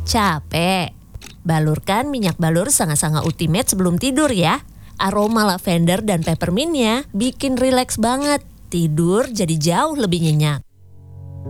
Capek? Balurkan minyak balur Sanga-Sanga Ultimate sebelum tidur ya. Aroma lavender dan peppermintnya bikin rileks banget. Tidur jadi jauh lebih nyenyak.